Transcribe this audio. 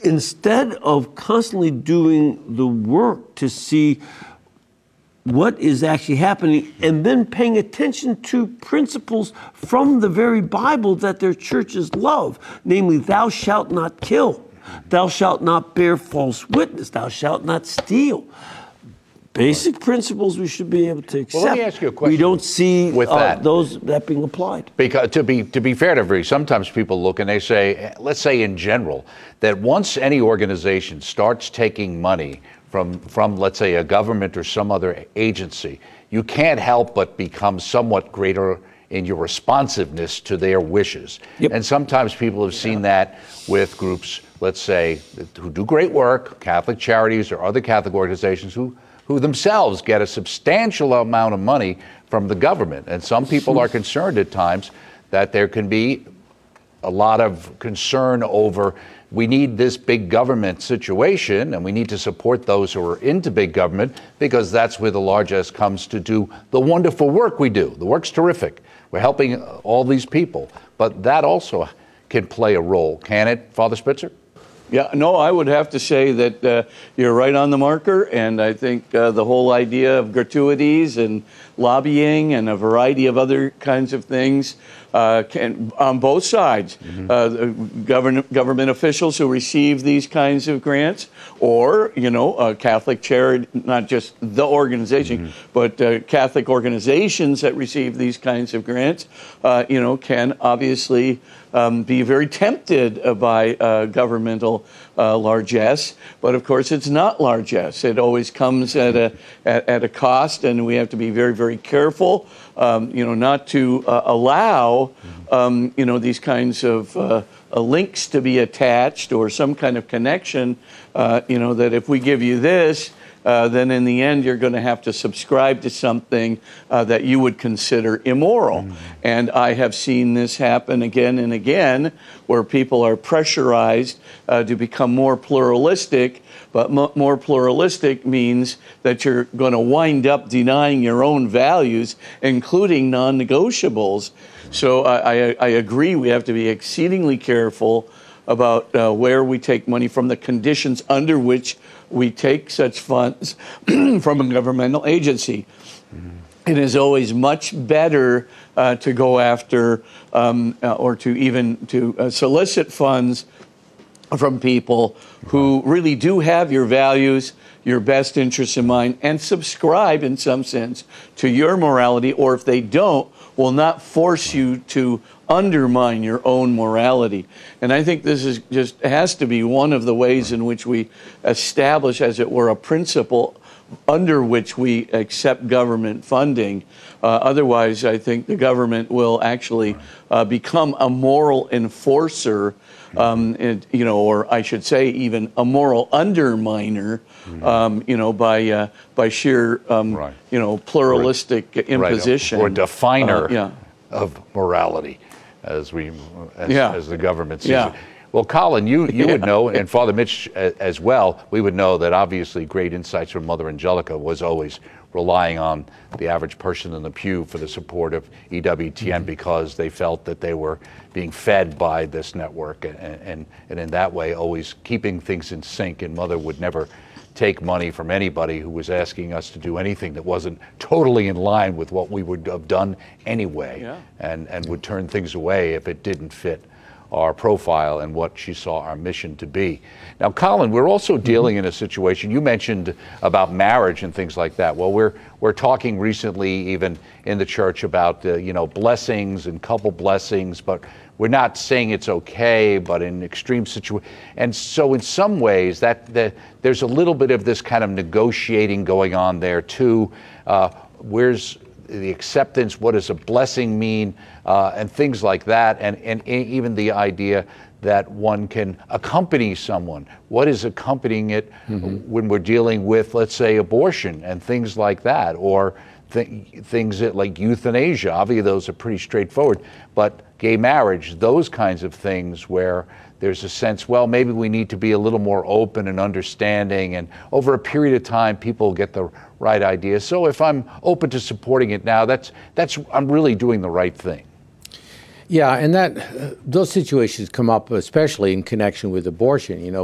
instead of constantly doing the work to see what is actually happening and then paying attention to principles from the very Bible that their churches love, namely, thou shalt not kill, thou shalt not bear false witness, thou shalt not steal. Basic principles we should be able to accept. Well, let me ask you a question. We don't see with those that being applied. Because to be fair to everybody, sometimes people look and they say, let's say in general, that once any organization starts taking money from let's say a government or some other agency, you can't help but become somewhat greater in your responsiveness to their wishes. Yep. And sometimes people have seen that with groups, let's say, who do great work, Catholic charities or other Catholic organizations who themselves get a substantial amount of money from the government. And some people are concerned at times that there can be a lot of concern over, we need this big government situation and we need to support those who are into big government because that's where the largesse comes to do the wonderful work we do. The work's terrific. We're helping all these people, but that also can play a role, can it, Father Spitzer? Yeah, no, I would have to say that you're right on the marker, and I think the whole idea of gratuities and lobbying and a variety of other kinds of things can, on both sides, government officials who receive these kinds of grants, or, Catholic charity, not just the organization, but Catholic organizations that receive these kinds of grants, can obviously be very tempted by governmental largesse, but of course it's not largesse. It always comes at a cost, and we have to be very, very careful, not to allow, these kinds of links to be attached or some kind of connection, that if we give you this, then in the end you're going to have to subscribe to something that you would consider immoral. And I have seen this happen again and again, where people are pressurized to become more pluralistic, but more pluralistic means that you're going to wind up denying your own values, including non-negotiables. So I agree, we have to be exceedingly careful about where we take money from, the conditions under which we take such funds from a governmental agency. It is always much better to go after or to even to solicit funds from people who really do have your values, your best interests in mind, and subscribe in some sense to your morality, or if they don't, will not force you to undermine your own morality. And I think this is just has to be one of the ways in which we establish, as it were, a principle under which we accept government funding. Otherwise, I think the government will actually become a moral enforcer, or I should say even a moral underminer, by sheer, pluralistic imposition. Or definer of morality, as the government sees it. Well, Colin, you would know, and Father Mitch as well, we would know that obviously great insights from Mother Angelica was always relying on the average person in the pew for the support of EWTN because they felt that they were being fed by this network and in that way always keeping things in sync, and Mother would never take money from anybody who was asking us to do anything that wasn't totally in line with what we would have done anyway, and would turn things away if it didn't fit our profile and what she saw our mission to be. Now, Colin, we're also dealing in a situation, you mentioned about marriage and things like that. Well, we're talking recently even in the church about blessings and couple blessings, but we're not saying it's okay, but in extreme situations. And so in some ways that there's a little bit of this kind of negotiating going on there too. Where's the acceptance? What does a blessing mean? And things like that. And even the idea that one can accompany someone. What is accompanying it when we're dealing with, let's say, abortion and things like that, or things that, like euthanasia? Obviously, those are pretty straightforward. But gay marriage, those kinds of things where there's a sense, well, maybe we need to be a little more open and understanding, and over a period of time, people get the right idea. So if I'm open to supporting it now, that's I'm really doing the right thing. Yeah, and those situations come up especially in connection with abortion.